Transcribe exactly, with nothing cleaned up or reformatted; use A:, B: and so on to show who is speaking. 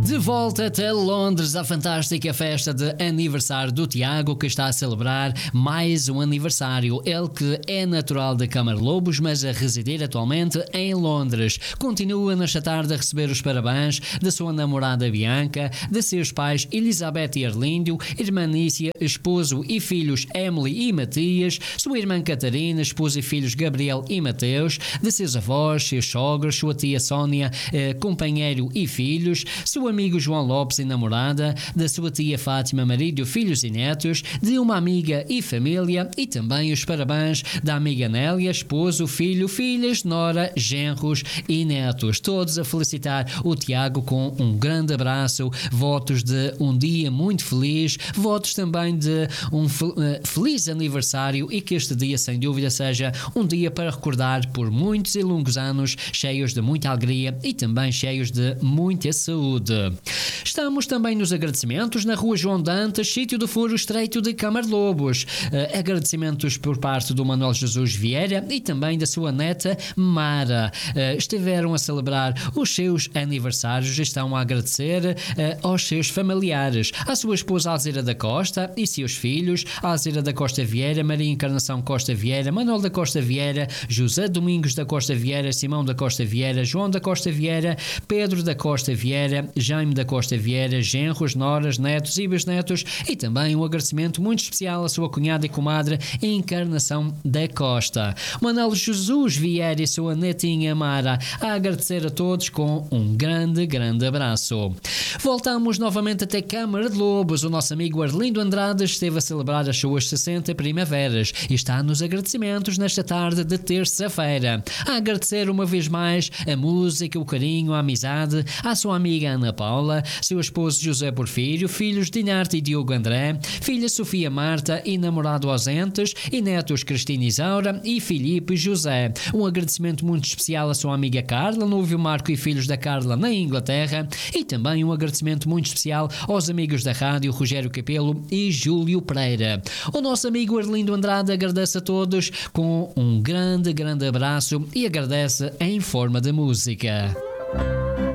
A: De volta até Londres, a fantástica festa de aniversário do Tiago, que está a celebrar mais um aniversário. Ele que é natural de Camarlobos, mas a residir atualmente em Londres. Continua nesta tarde a receber os parabéns da sua namorada Bianca, de seus pais Elizabeth e Arlíndio, irmã Nícia, esposo e filhos Emily e Matias, sua irmã Catarina, esposo e filhos Gabriel e Mateus, de seus avós, seus sogros, sua tia Sónia, eh, companheiro e filhos, seu amigo João Lopes e namorada, da sua tia Fátima, marido, filhos e netos, de uma amiga e família, e também os parabéns da amiga Nélia, esposo, filho, filhas, nora, genros e netos. Todos a felicitar o Tiago com um grande abraço, votos de um dia muito feliz, votos também de um feliz aniversário e que este dia, sem dúvida, seja um dia para recordar por muitos e longos anos, cheios de muita alegria e também cheios de muita saúde. Estamos também nos agradecimentos na Rua João Dantas, sítio do Furo Estreito de Camarlobos. Uh, agradecimentos por parte do Manuel Jesus Vieira e também da sua neta Mara. Uh, estiveram a celebrar os seus aniversários e estão a agradecer uh, aos seus familiares, à sua esposa Alzira da Costa e seus filhos, Alzira da Costa Vieira, Maria Encarnação Costa Vieira, Manuel da Costa Vieira, José Domingos da Costa Vieira, Simão da Costa Vieira, João da Costa Vieira, Pedro da Costa Vieira, Jaime da Costa Vieira, genros, noras, netos e bisnetos, e também um agradecimento muito especial à sua cunhada e comadre Encarnação da Costa. Manuel Jesus Vieira e sua netinha Mara a agradecer a todos com um grande, grande abraço. Voltamos novamente até Câmara de Lobos. O nosso amigo Arlindo Andrade esteve a celebrar as suas sessenta primaveras e está nos agradecimentos nesta tarde de terça-feira. A agradecer uma vez mais a música, o carinho, a amizade, à sua amiga Ana Paula, seu esposo José Porfírio, filhos Dinarte e Diogo André, filha Sofia Marta e namorado ausentes, e netos Cristina Isaura e Filipe José. Um agradecimento muito especial à sua amiga Carla, noivo Marco e filhos da Carla na Inglaterra, e também um agradecimento muito especial aos amigos da rádio Rogério Capelo e Júlio Pereira. O nosso amigo Arlindo Andrade agradece a todos com um grande, grande abraço e agradece em forma de música.